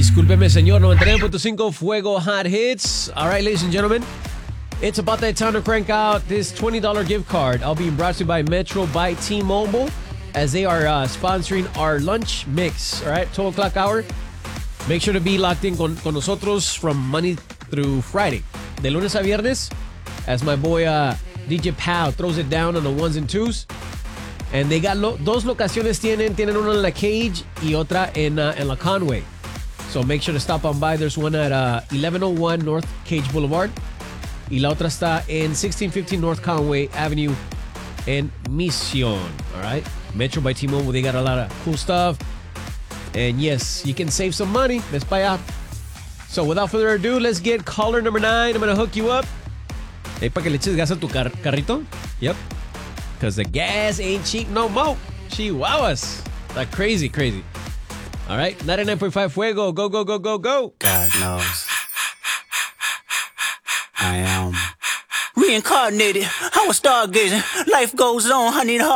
Discúlpeme, señor. 99.5 Fuego Hot Hits. All right, ladies and gentlemen. It's about that time to crank out this $20 gift card. I'll be brought to you by Metro by T-Mobile as they are sponsoring our lunch mix. All right, 12 o'clock hour. Make sure to be locked in con nosotros from Monday through Friday. De lunes a viernes, as my boy DJ Pal throws it down on the ones and twos. And they got dos locaciones tienen una en La Cage y otra en La Conway. So make sure to stop on by. There's one at 1101 North Cage Boulevard. Y la otra está en 1615 North Conway Avenue in Mission. All right? Metro by T-Mobile, they got a lot of cool stuff. And yes, you can save some money. Ves para allá. So without further ado, let's get caller number 9. I'm going to hook you up. Para que le eches gas a tu carrito. Yep. Because the gas ain't cheap no more. Chihuahuas. Like crazy. All right? 99.5 Fuego. Go, go, go, go, go. God knows. I am reincarnated. I was stargazing. Life goes on. I need a